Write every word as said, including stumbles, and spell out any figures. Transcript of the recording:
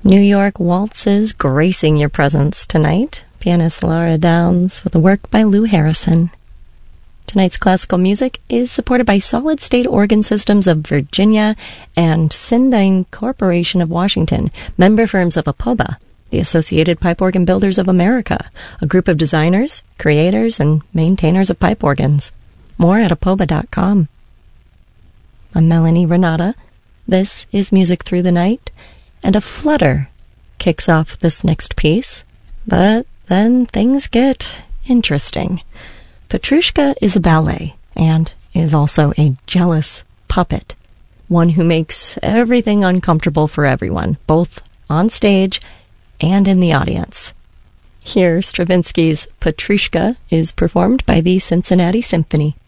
New York Waltzes gracing your presence tonight. Pianist Laura Downs with a work by Lou Harrison. Tonight's classical music is supported by Solid State Organ Systems of Virginia and Sindine Corporation of Washington, member firms of APOBA, the Associated Pipe Organ Builders of America, a group of designers, creators, and maintainers of pipe organs. More at apoba dot com. I'm Melanie Renata. This is Music Through the Night, and a flutter kicks off this next piece. But then things get interesting. Petrushka is a ballet and is also a jealous puppet, one who makes everything uncomfortable for everyone, both on stage and in the audience. Here, Stravinsky's Petrushka is performed by the Cincinnati Symphony.